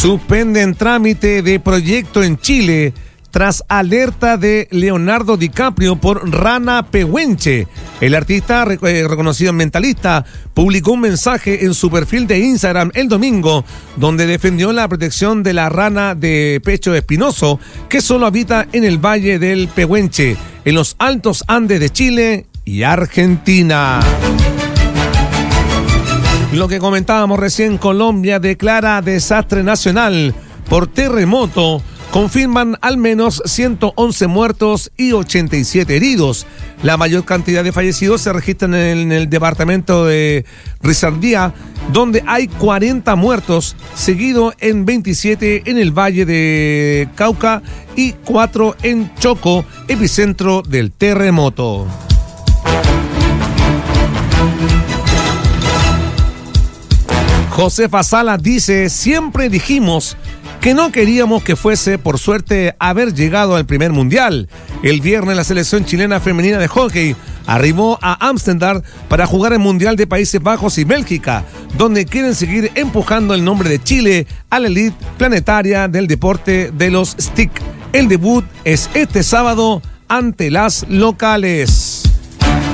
Suspenden trámite de proyecto en Chile tras alerta de Leonardo DiCaprio por rana pehuenche. El artista, reconocido mentalista, publicó un mensaje en su perfil de Instagram el domingo, donde defendió la protección de la rana de pecho espinoso, que solo habita en el Valle del Pehuenche, en los Altos Andes de Chile y Argentina. Lo que comentábamos recién, Colombia declara desastre nacional por terremoto. Confirman al menos 111 muertos y 87 heridos. La mayor cantidad de fallecidos se registran en el departamento de Risaralda, donde hay 40 muertos, seguido en 27 en el Valle de Cauca y 4 en Choco, epicentro del terremoto. Josefa Sala dice: siempre dijimos que no queríamos que fuese por suerte haber llegado al primer mundial. El viernes la selección chilena femenina de hockey arribó a Ámsterdam para jugar el Mundial de Países Bajos y Bélgica, donde quieren seguir empujando el nombre de Chile a la elite planetaria del deporte de los stick. El debut es este sábado ante las locales.